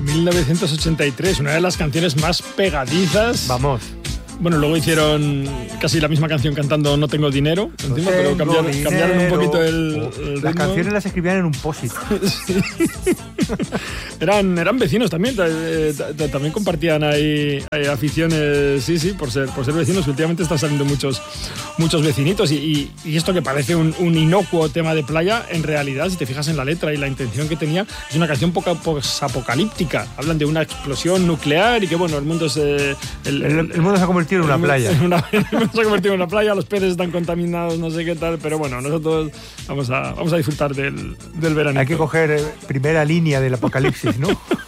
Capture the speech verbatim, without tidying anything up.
mil novecientos ochenta y tres, una de las canciones más pegadizas. Vamos. Bueno, luego hicieron casi la misma canción cantando No tengo dinero, No encima, pero cambiaron, dinero. cambiaron un poquito el, el Las ritmo. canciones las escribían en un post-it. Sí. eran, eran vecinos también, eh, también compartían ahí eh, aficiones, sí, sí, por ser, por ser vecinos. Últimamente están saliendo muchos, muchos vecinitos y, y, y esto que parece un, un inocuo tema de playa, en realidad, si te fijas en la letra y la intención que tenía, es una canción poco apocalíptica. Hablan de una explosión nuclear y que, bueno, el mundo se... El, el, el mundo se ha convertido en una playa. En una, se ha convertido en una playa, los peces están contaminados, no sé qué tal, pero bueno, nosotros vamos a, vamos a disfrutar del, del verano. Hay que coger eh, primera línea del apocalipsis, ¿no?